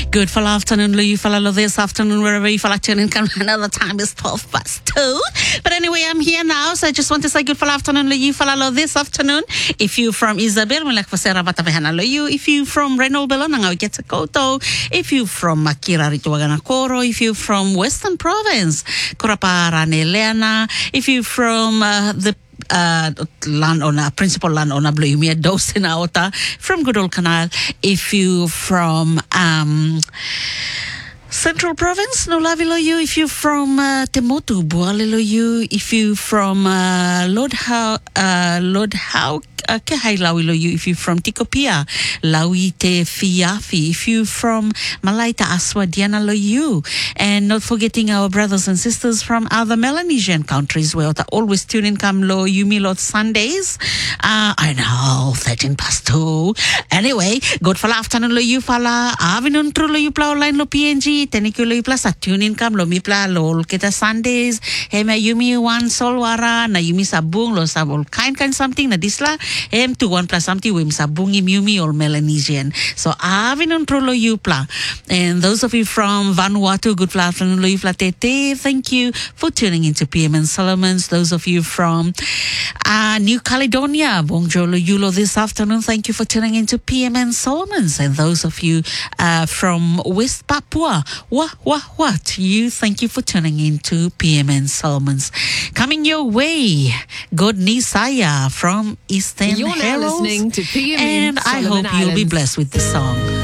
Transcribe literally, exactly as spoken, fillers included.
Good full afternoon, Lou. You follow this afternoon, wherever you follow tuning in. Another time is twelve past two. But anyway, I'm here now, so I just want to say good full afternoon, Lou. You follow this afternoon. If you from Isabel, if you from Renobelo, Nangaw if you from Makira Rituaganakoro, if you from Western Province, Koraparanelena, if you from uh, the Uh, landowner, principal landowner, Blumia Dosina Ota from Good Old Canal. If you from um, Central Province, no lavilo you. If you from uh, Temotu, Bualilo you. If you from uh, Lord How, uh, Lord How. Uh, if you from Tikopia, Laui Te Fiafi. If you from Malaita Aswa Diana Loyu. And not forgetting our brothers and sisters from other Melanesian countries where they always tune in come lo Yumi Lot Sundays. Uh, I know, thirteen past two. Anyway, good for afternoon lo you fala. Avinun true lo you pla online lo P N G. Teniku lo you pla sa tune in come lo mi pla lo kita Sundays. Hema Yumi one solwara na Yumi sabung lo sabol kind kind something na disla. M to one plus something wim sabungi mumi or Melanesian. So avinun trolo yupla. And those of you from Vanuatu, good afternoon, tete. Thank you for tuning into P M N Solomons. Those of you from uh, New Caledonia, bonjour yulo this afternoon. Thank you for tuning into P M N Solomons. And those of you uh, from West Papua, wah wah what you? Thank you for tuning into P M N Solomons. Coming your way, God Nisaya from Eastern You're now Herald. listening to P M N And I Solomon hope you'll be Islands. blessed with this song.